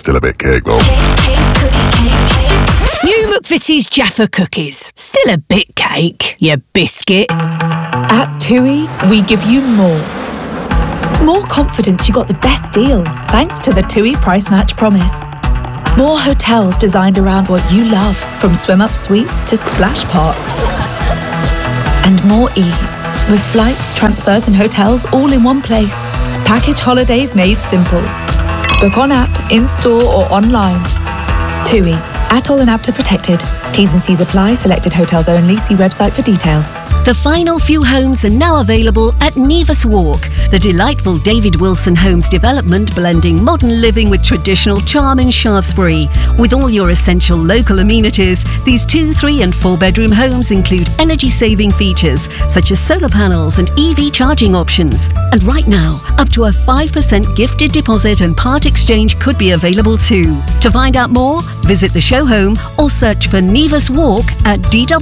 Still a bit cake though. New McVitie's Jaffa cookies. Still a bit cake, you biscuit. At TUI, we give you more. More confidence you got the best deal, thanks to the TUI Price Match Promise. More hotels designed around what you love, from swim-up suites to splash parks. And more ease, with flights, transfers and hotels all in one place. Package holidays made simple. Book on app, in-store or online. TUI. ATOL and APTA protected. T's and C's apply. Selected hotels only. See website for details. The final few homes are now available at Nevis Walk, the delightful David Wilson Homes development blending modern living with traditional charm in Shaftesbury. With all your essential local amenities, these 2, 3 and 4 bedroom homes include energy-saving features such as solar panels and EV charging options. And right now, up to a 5% gifted deposit and part exchange could be available too. To find out more, visit the show home or search for Nevis Walk at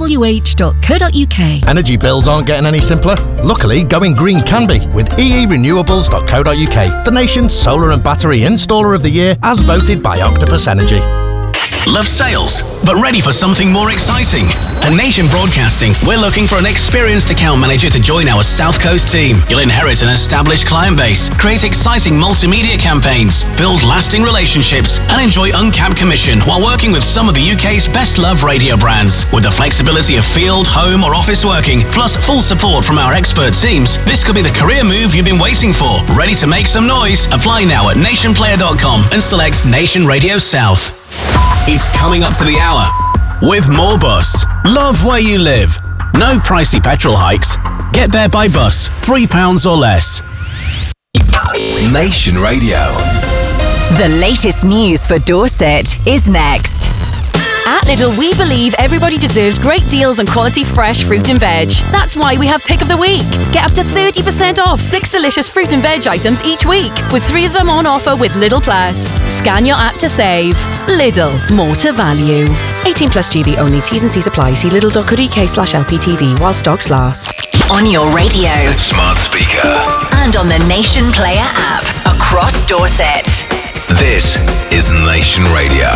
dwh.co.uk. Energy bills aren't getting any simpler. Luckily, going green can be with eerenewables.co.uk, the nation's solar and battery installer of the year as voted by Octopus Energy. Love sales, but ready for something more exciting? At Nation Broadcasting, we're looking for an experienced account manager to join our South Coast team. You'll inherit an established client base, create exciting multimedia campaigns, build lasting relationships, and enjoy uncapped commission while working with some of the UK's best-loved radio brands. With the flexibility of field, home, or office working, plus full support from our expert teams, this could be the career move you've been waiting for. Ready to make some noise? Apply now at nationplayer.com and select Nation Radio South. It's coming up to the hour with More Bus. Love where you live. No pricey petrol hikes. Get there by bus, £3 or less. Nation Radio. The latest news for Dorset is next. At Lidl, we believe everybody deserves great deals on quality fresh fruit and veg. That's why we have Pick of the Week. Get up to 30% off 6 delicious fruit and veg items each week, with 3 of them on offer with Lidl Plus. Scan your app to save. Lidl, more to value. 18 plus GB only. T's and C's apply. See lidl.co.uk/LPTV while stocks last. On your radio, Smart speaker. and on the Nation Player app across Dorset. This is Nation Radio.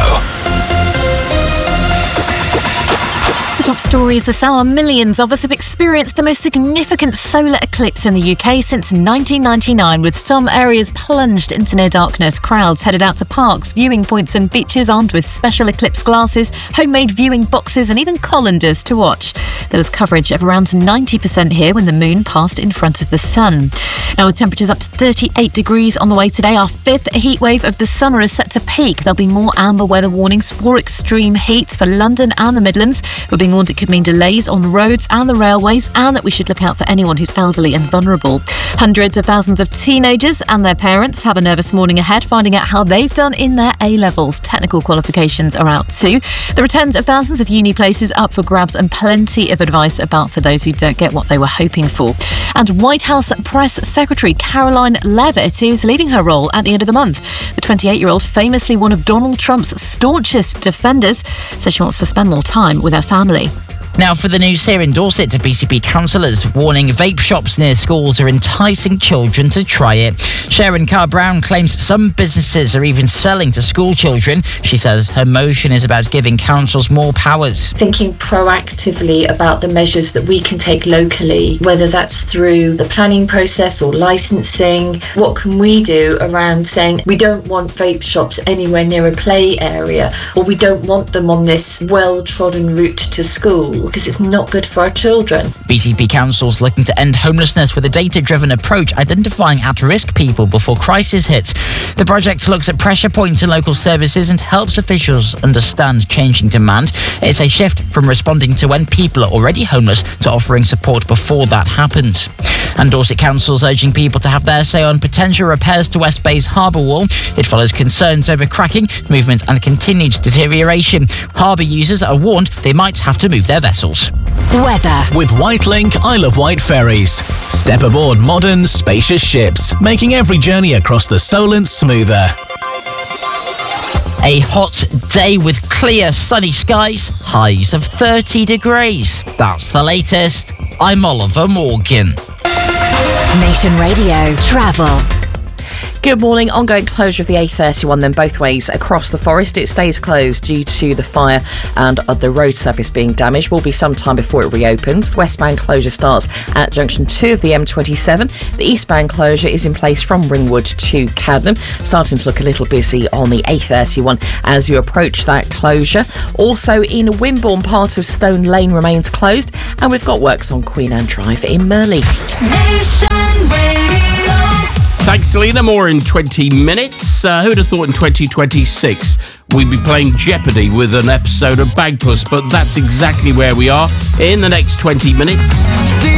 The top stories this hour. Millions of us have experienced the most significant solar eclipse in the UK since 1999, with some areas plunged into near darkness. Crowds headed out to parks, viewing points and beaches armed with special eclipse glasses, homemade viewing boxes and even colanders to watch. There was coverage of around 90% here when the moon passed in front of the sun. Now, with temperatures up to 38 degrees on the way today, our 5th heat wave of the summer is set to peak. There'll be more amber weather warnings for extreme heat for London and the Midlands. We're being warned it could mean delays on the roads and the railways, and that we should look out for anyone who's elderly and vulnerable. Hundreds of thousands of teenagers and their parents have a nervous morning ahead, finding out how they've done in their A-levels. Technical qualifications are out too. There are tens of thousands of uni places up for grabs, and plenty of advice about for those who don't get what they were hoping for. And White House Press Secretary Caroline Leavitt is leaving her role at the end of the month. The 28-year-old, famously one of Donald Trump's staunchest defenders, says she wants to spend more time with her family. Now for the news here in Dorset, BCP councillors warning vape shops near schools are enticing children to try it. Sharon Carr-Brown claims some businesses are even selling to school children. She says her motion is about giving councils more powers. Thinking proactively about the measures that we can take locally, whether that's through the planning process or licensing. What can we do around saying we don't want vape shops anywhere near a play area, or we don't want them on this well-trodden route to school, because it's not good for our children. BCP councils looking to end homelessness with a data-driven approach, identifying at-risk people before crisis hits. The project looks at pressure points in local services and helps officials understand changing demand. It's a shift from responding to when people are already homeless to offering support before that happens. And Dorset Council's urging people to have their say on potential repairs to West Bay's harbour wall. It follows concerns over cracking, movement and continued deterioration. Harbour users are warned they might have to move their vessels. Weather. With Whitelink, Isle of Wight ferries. Step aboard modern, spacious ships, making every journey across the Solent smoother. A hot day with clear sunny skies, highs of 30 degrees. That's the latest. I'm Oliver Morgan. Nation Radio Travel. Good morning. Ongoing closure of the A31 then both ways across the Forest. It stays closed due to the fire and the road surface being damaged. Will be some time before it reopens. Westbound closure starts at junction 2 of the M27. The eastbound closure is in place from Ringwood to Cadnam. Starting to look a little busy on the A31 as you approach that closure. Also in Wimborne, part of Stone Lane remains closed, and we've got works on Queen Anne Drive in Merley. Thanks, Selena. More in 20 minutes. Who'd have thought in 2026 we'd be playing Jeopardy with an episode of Bagpuss, but that's exactly where we are in the next 20 minutes.